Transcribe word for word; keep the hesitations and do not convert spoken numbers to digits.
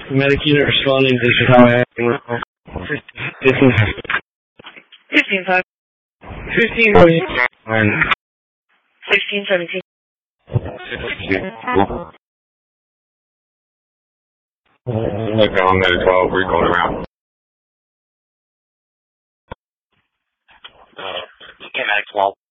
Medic unit responding, this is how I fifteen Fifteen five. fifteen Sixteen seventeen. Okay, I'm at twelve, we're going around. Uh, K-Medic twelve.